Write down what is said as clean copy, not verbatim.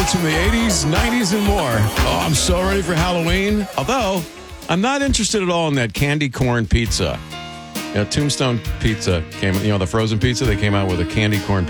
favorites from the 80s, 90s, and more. Oh, I'm so ready for Halloween. Although, I'm not interested at all in that candy corn pizza. Tombstone Pizza came, the frozen pizza, they came out with a candy corn